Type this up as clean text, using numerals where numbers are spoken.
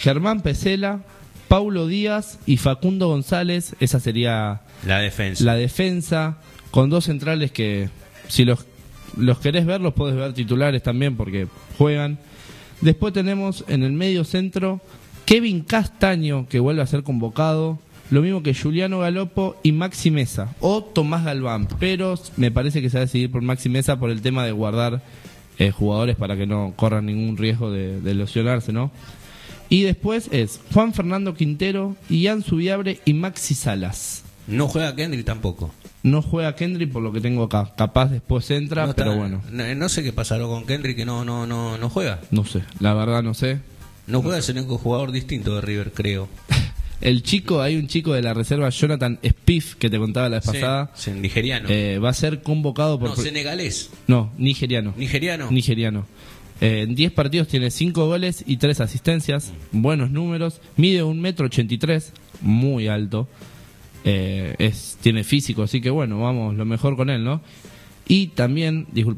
Germán Pesela, Paulo Díaz y Facundo González. Esa sería la defensa. La defensa, con dos centrales que, si los querés ver, los podés ver titulares también porque juegan. Después tenemos en el medio centro Kevin Castaño, que vuelve a ser convocado. Lo mismo que Juliano Galopo y Maxi Mesa o Tomás Galván, pero me parece que se va a decidir por Maxi Mesa por el tema de guardar jugadores para que no corran ningún riesgo de lesionarse, ¿no? Y después es Juan Fernando Quintero, Ian Subiabre y Maxi Salas. No juega Kendrick tampoco. No juega Kendrick por lo que tengo acá. Capaz después entra, no pero bueno. No sé qué pasará con Kendrick, que no juega. No sé, la verdad no sé. No juega, es el único jugador distinto de River, creo. Hay un chico de la reserva, Jonathan Spiff, que te contaba la vez pasada. Sí, nigeriano. Va a ser convocado por... No, senegalés. No, nigeriano. Nigeriano. En 10 partidos tiene 5 goles y 3 asistencias. Buenos números. Mide 1,83 m, muy alto. Tiene físico, así que bueno, vamos, lo mejor con él, ¿no? Y también, disculpa.